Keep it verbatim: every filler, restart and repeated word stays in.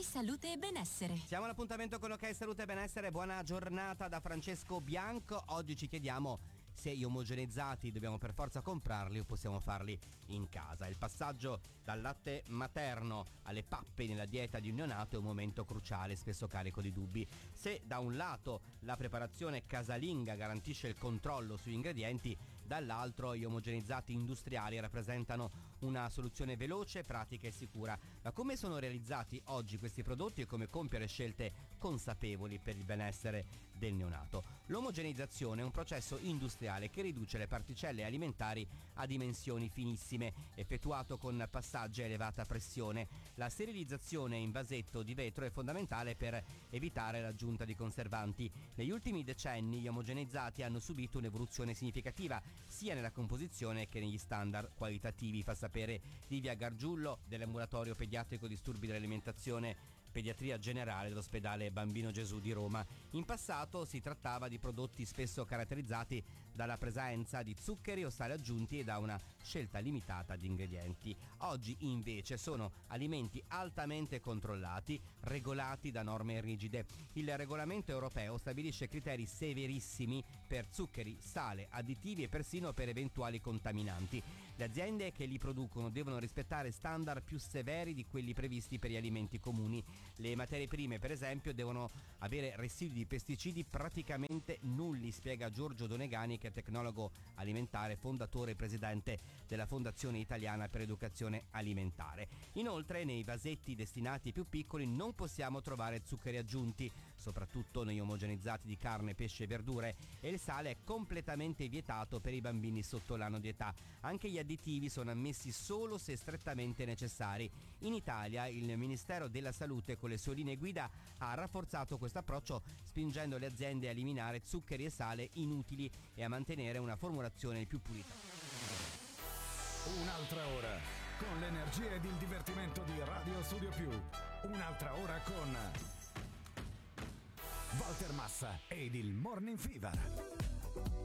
Salute e Benessere. Siamo all'appuntamento con Ok Salute e Benessere. Buona giornata da Francesco Bianco. Oggi ci chiediamo se gli omogenizzati dobbiamo per forza comprarli o possiamo farli in casa. Il passaggio dal latte materno alle pappe nella dieta di un neonato è un momento cruciale, spesso carico di dubbi. Se da un lato la preparazione casalinga garantisce il controllo sugli ingredienti, dall'altro gli omogenizzati industriali rappresentano una soluzione veloce, pratica e sicura. Ma come sono realizzati oggi questi prodotti e come compiere scelte consapevoli per il benessere del neonato? L'omogenizzazione è un processo industriale che riduce le particelle alimentari a dimensioni finissime, effettuato con passaggi a elevata pressione. La sterilizzazione in vasetto di vetro è fondamentale per evitare l'aggiunta di conservanti. Negli ultimi decenni gli omogenizzati hanno subito un'evoluzione significativa sia nella composizione che negli standard qualitativi, fa sapere Livia Gargiullo dell'ambulatorio pediatrico disturbi dell'alimentazione Pediatria Generale dell'ospedale Bambino Gesù di Roma. In passato si trattava di prodotti spesso caratterizzati dalla presenza di zuccheri o sali aggiunti e da una scelta limitata di ingredienti. Oggi invece sono alimenti altamente controllati, regolati da norme rigide. Il regolamento europeo stabilisce criteri severissimi per zuccheri, sale, additivi e persino per eventuali contaminanti. Le aziende che li producono devono rispettare standard più severi di quelli previsti per gli alimenti comuni. Le materie prime, per esempio, devono avere residui di pesticidi praticamente nulli, spiega Giorgio Donegani, che è tecnologo alimentare, fondatore e presidente della Fondazione Italiana per l'Educazione Alimentare. Inoltre, nei vasetti destinati ai più piccoli non possiamo trovare zuccheri aggiunti, soprattutto negli omogenizzati di carne, pesce e verdure, e il sale è completamente vietato per i bambini sotto l'anno di età. Anche gli additivi sono ammessi solo se strettamente necessari. In Italia il Ministero della Salute con le sue linee guida ha rafforzato questo approccio, spingendo le aziende a eliminare zuccheri e sale inutili e a mantenere una formulazione più pulita. Un'altra ora con l'energia ed il divertimento di Radio Studio Più. Un'altra ora con Walter Massa ed il Morning Fever.